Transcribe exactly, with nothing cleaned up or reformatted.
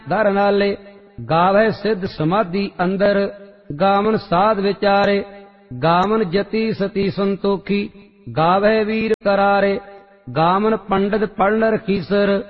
धर नाले। गावै सिद्ध समाधि अंदर, गावन साध विचारे। गावन जति सती संतोखी, गावै वीर करारे। गावन पंडित पढ़ रखीसर,